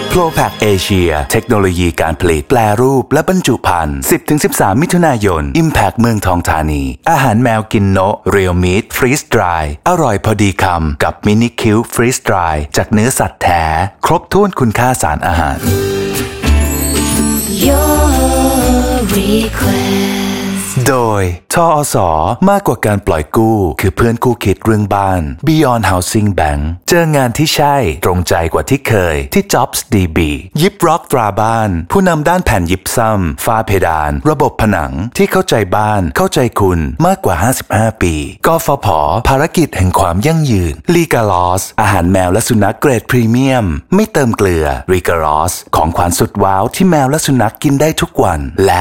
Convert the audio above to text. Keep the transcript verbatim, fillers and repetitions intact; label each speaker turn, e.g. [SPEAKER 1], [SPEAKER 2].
[SPEAKER 1] โปรแพคเอเชียเทคโนโลยีการผลิตแปรรูปและบรรจุภัณฑ์ สิบถึงสิบสาม มิถุนายน Impact เมืองทองธานีอาหารแมวกินโนะเรียลมิทฟรีสดรายอร่อยพอดีคำกับมินิคิวฟรีสดรายจากเนื้อสัตว์แท้ครบถ้วนคุณค่าสารอาหาร
[SPEAKER 2] Your request
[SPEAKER 1] โดยทอสมากกว่าการปล่อยกู้คือเพื่อนคู่คิดเรื่องบ้าน Beyond Housing Bank เจองานที่ใช่ตรงใจกว่าที่เคยที่ Jobs ดี บี ยิปร็อกตราบ้านผู้นำด้านแผ่นยิปซัมฝ้าเพดานระบบผนังที่เข้าใจบ้านเข้าใจคุณมากกว่าห้าสิบห้าปีกฟผภารกิจแห่งความยั่งยืน Legalos อาหารแมวและสุนัขเกรดพรีเมียมไม่เติมเกลือ Legalos ของขวัญสุดว้าวที่แมวและสุนัขกินได้ทุกวันและ